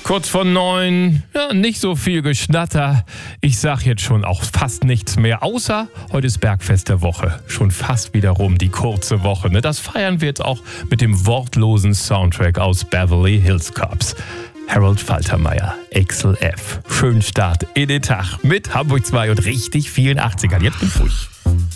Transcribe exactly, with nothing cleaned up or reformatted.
Kurz vor neun, ja, nicht so viel Geschnatter. Ich sag jetzt schon auch fast nichts mehr, außer heute ist Bergfest der Woche. Schon fast wieder rum, die kurze Woche. Ne? Das feiern wir jetzt auch mit dem wortlosen Soundtrack aus Beverly Hills Cops. Harold Faltermeyer, Axel F. Schönen Start in den Tag mit Hamburg zwei und richtig vielen achtzigern. Jetzt bin ich ruhig.